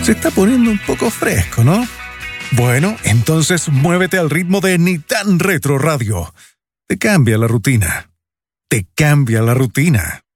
Se está poniendo un poco fresco, ¿no? Bueno, entonces muévete al ritmo de Ni Tan Retro Radio. Te cambia la rutina. Te cambia la rutina.